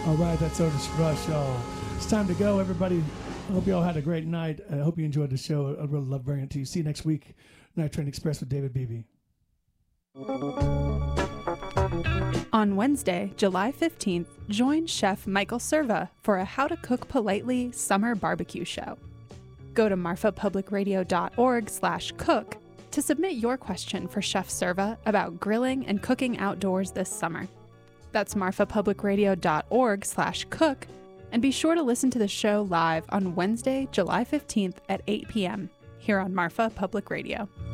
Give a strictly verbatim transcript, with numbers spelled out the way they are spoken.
All right, that's Otis Rush, y'all. It's time to go, everybody. I hope you all had a great night. I hope you enjoyed the show. I'd really love bringing it to you. See you next week. Night Train Express with David Beebe. On Wednesday, July fifteenth, join Chef Michael Serva for a How to Cook Politely summer barbecue show. Go to marfapublicradio.org slash cook to submit your question for Chef Serva about grilling and cooking outdoors this summer. That's marfapublicradio.org slash cook, and be sure to listen to the show live on Wednesday, July fifteenth at eight p.m. here on Marfa Public Radio.